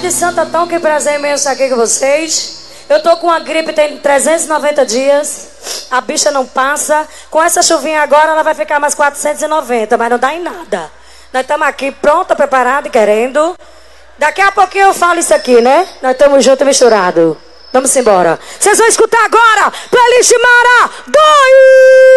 de Santo Antão, que prazer imenso estar aqui com vocês. Eu tô com uma gripe, tem 390 dias. A bicha não passa. Com essa chuvinha agora, ela vai ficar mais 490, mas não dá em nada. Nós estamos aqui pronta, preparada e querendo. Daqui a pouquinho eu falo isso aqui, né? Nós estamos juntos e misturados. Vamos embora. Vocês vão escutar agora. Playlist Mara 2!